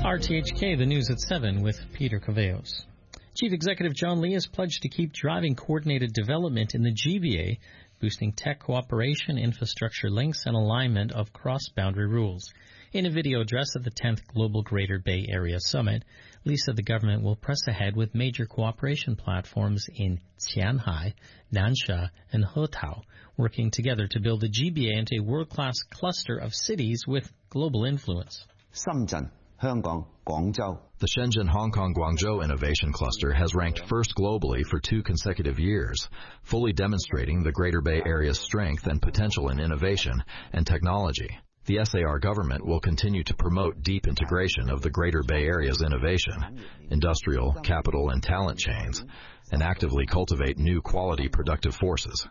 RTHK, the news at 7 with Peter Caveos. Chief Executive John Lee has pledged to keep driving coordinated development in the GBA, boosting tech cooperation, infrastructure links, and alignment of cross-boundary rules. In a video address at the 10th Global Greater Bay Area Summit, Lee said the government will press ahead with major cooperation platforms in Qianhai, Nansha, and Hetao, working together to build the GBA into a world-class cluster of cities with global influence. Shenzhen, Hong Kong, Guangzhou. The Shenzhen Hong Kong Guangzhou Innovation Cluster has ranked first globally for 2 consecutive years, fully demonstrating the Greater Bay Area's strength and potential in innovation and technology. The SAR government will continue to promote deep integration of the Greater Bay Area's innovation, industrial, capital, and talent chains, and actively cultivate new quality productive forces.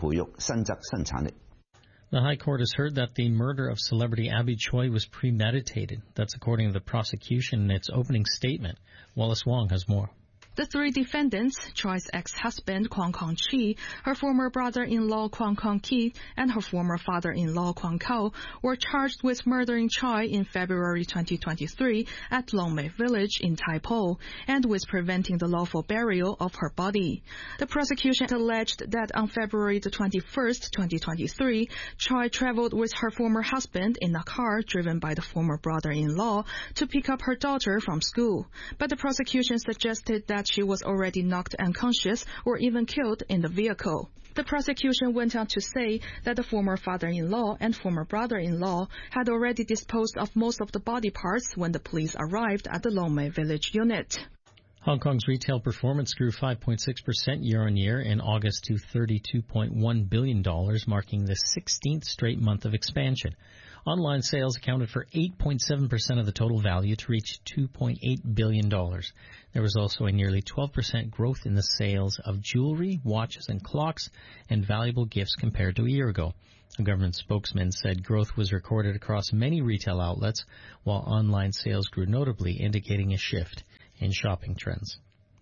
The High Court has heard that the murder of celebrity Abby Choi was premeditated. That's according to the prosecution in its opening statement. Wallace Wong has more. The 3 defendants, Choi's ex-husband Kwang Kong-chi, her former brother-in-law Kwang Kong-ki, and her former father-in-law Kwang Kao, were charged with murdering Choi in February 2023 at Longmei Village in Tai Po, and with preventing the lawful burial of her body. The prosecution alleged that on February the 21st, 2023, Choi traveled with her former husband in a car driven by the former brother-in-law to pick up her daughter from school. But the prosecution suggested that she was already knocked unconscious or even killed in the vehicle. The prosecution went on to say that the former father-in-law and former brother-in-law had already disposed of most of the body parts when the police arrived at the Longmei Village unit. Hong Kong's retail performance grew 5.6% year-on-year in August to $32.1 billion, marking the 16th straight month of expansion. Online sales accounted for 8.7% of the total value to reach $2.8 billion. There was also a nearly 12% growth in the sales of jewelry, watches, and clocks, and valuable gifts compared to a year ago. A government spokesman said growth was recorded across many retail outlets, while online sales grew notably, indicating a shift in shopping trends.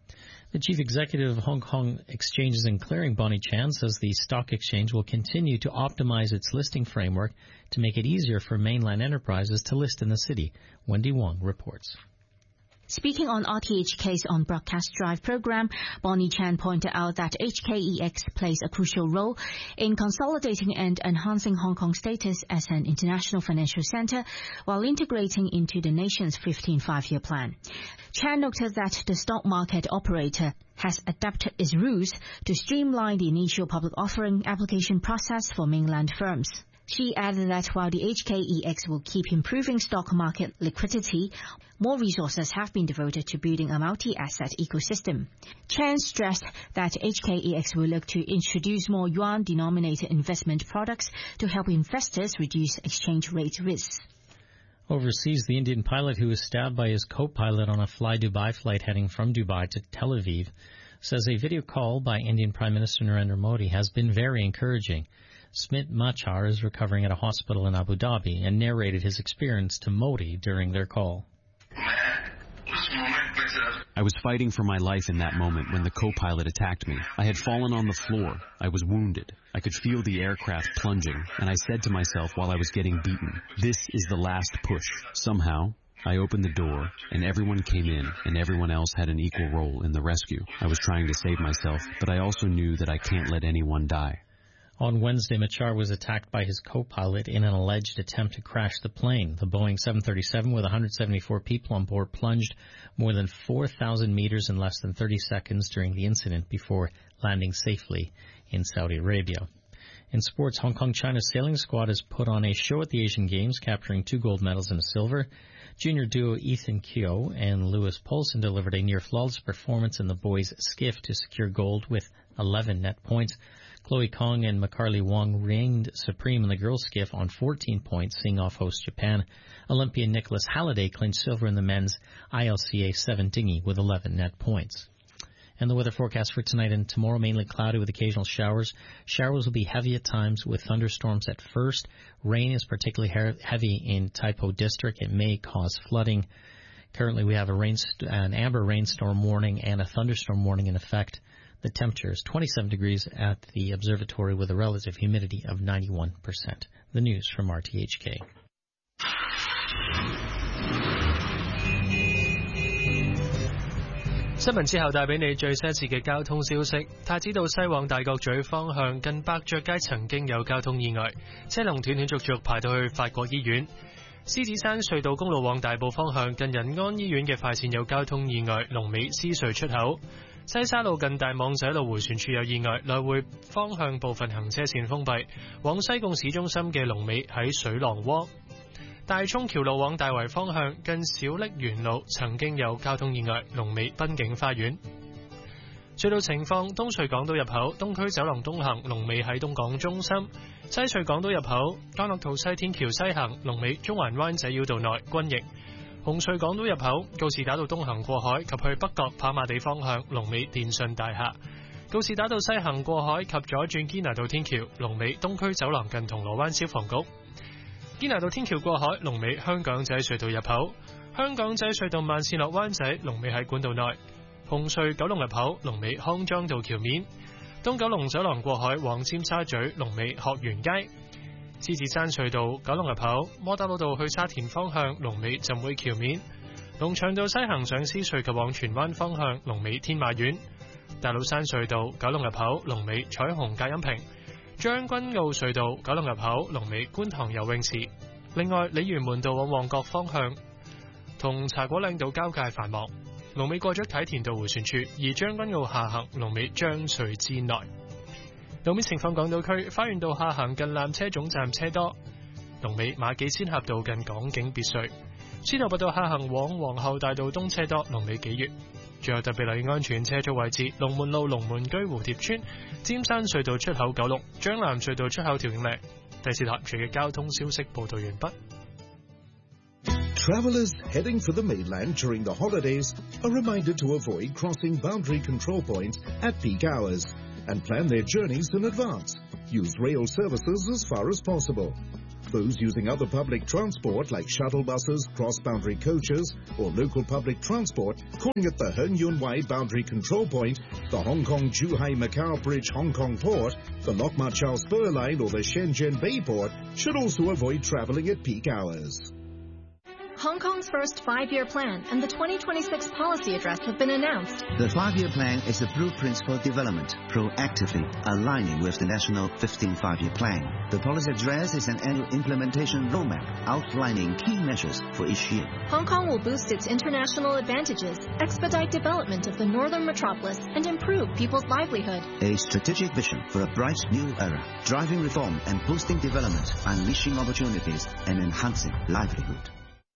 The chief executive of Hong Kong Exchanges and Clearing, Bonnie Chan, says the stock exchange will continue to optimize its listing framework to make it easier for mainland enterprises to list in the city. Wendy Wong reports. Speaking on RTHK's On Broadcast Drive program, Bonnie Chan pointed out that HKEX plays a crucial role in consolidating and enhancing Hong Kong's status as an international financial center while integrating into the nation's 15th five-year plan. Chan noted that the stock market operator has adapted its rules to streamline the initial public offering application process for mainland firms. She added that while the HKEX will keep improving stock market liquidity, more resources have been devoted to building a multi-asset ecosystem. Chan stressed that HKEX will look to introduce more yuan-denominated investment products to help investors reduce exchange rate risks. Overseas, the Indian pilot who was stabbed by his co-pilot on a Fly Dubai flight heading from Dubai to Tel Aviv says a video call by Indian Prime Minister Narendra Modi has been very encouraging. Smit Machar is recovering at a hospital in Abu Dhabi and narrated his experience to Modi during their call. I was fighting for my life in that moment when the co-pilot attacked me. I had fallen on the floor. I was wounded. I could feel the aircraft plunging, and I said to myself while I was getting beaten, "This is the last push." Somehow, I opened the door, and everyone came in, and everyone else had an equal role in the rescue. I was trying to save myself, but I also knew that I can't let anyone die. On Wednesday, Machar was attacked by his co-pilot in an alleged attempt to crash the plane. The Boeing 737 with 174 people on board plunged more than 4,000 meters in less than 30 seconds during the incident before landing safely in Saudi Arabia. In sports, Hong Kong China's sailing squad has put on a show at the Asian Games, capturing 2 gold medals and a silver. Junior duo Ethan Keogh and Lewis Poulsen delivered a near-flawless performance in the boys' skiff to secure gold with 11 net points. Chloe Kong and Macarly Wong reigned supreme in the girls' skiff on 14 points, seeing off host Japan. Olympian Nicholas Halliday clinched silver in the men's ILCA 7 dinghy with 11 net points. And the weather forecast for tonight and tomorrow, mainly cloudy with occasional showers. Showers will be heavy at times with thunderstorms at first. Rain is particularly heavy in Tai Po district. It may cause flooding. Currently, we have an amber rainstorm warning and a thunderstorm warning in effect. The temperature is 27 degrees at the observatory with a relative humidity of 91%. The news from RTHK. 新聞之後帶俾你最新一次嘅交通消息。太子道西往大角咀方向近百爵街曾經有交通意外，車龍斷斷續續排到去法國醫院。獅子山隧道公路往大埔方向近仁安醫院嘅快線有交通意外，龍尾獅隧出口。西沙路近大網仔路回旋處有意外，來回方向部分行車線封閉，往西貢市中心嘅龍尾喺水浪窩。大涌橋路往大圍方向近小瀝源路曾經有交通意外，龍尾濱景花園。隧道情況：東隧港島入口東區走廊東行龍尾喺東港中心；西隧港島入口干諾道西天橋西行龍尾中環灣仔繞道內軍營；紅隧港島入口告士打道東行過海及去北角跑馬地方向龍尾電訊大廈；告士打道西行過海及左轉堅拿道天橋龍尾東區走廊近銅鑼灣消防局。堅拿道天橋過海龍尾香港仔隧道入口，香港仔隧道慢線落灣仔龍尾喺管道內，紅隧九龍入口龍尾康莊道橋面，東九龍走廊過海往尖沙咀龍尾學園街，獅子山隧道九龍入口窩打老道去沙田方向龍尾浸會橋面，龍翔道西行上獅隧及往荃灣方向龍尾天馬苑，大老山隧道九龍入口龍尾彩虹隔音屏，將軍澳隧道九龍入口龍尾觀塘游泳池。另外，鯉魚門道往旺角方向同茶果嶺道交界繁忙，龍尾過咗啟田道回旋處，而將軍澳下行龍尾將隧之內。路面情況：港島區花園道下行近纜車總站車多，龍尾馬己仙峽道近港景別墅；司徒拔道下行往皇后大道東車多，龍尾幾月。最後特別留意安全車速位置：龍門路龍門居蝴蝶村、尖山隧道出口9龍、將藍隧道出口調景嶺。第4台全嘅交通消息報道完畢。 Travelers heading for the mainland during the holidays are reminded to avoid crossing boundary control points at peak hours and plan their journeys in advance. Use rail services as far as possible. Those using other public transport like shuttle buses, cross-boundary coaches, or local public transport calling at the Heng Yun Wai Boundary Control Point, the Hong Kong-Zhuhai-Macau Bridge Hong Kong Port, the Lok Ma Chau Spur Line, or the Shenzhen Bay Port should also avoid traveling at peak hours. Hong Kong's first 5-year plan and the 2026 policy address have been announced. The 5-year plan is the blueprint for development, proactively aligning with the national 15th 5-year plan. The policy address is an annual implementation roadmap outlining key measures for each year. Hong Kong will boost its international advantages, expedite development of the northern metropolis, and improve people's livelihood. A strategic vision for a bright new era, driving reform and boosting development, unleashing opportunities and enhancing livelihood.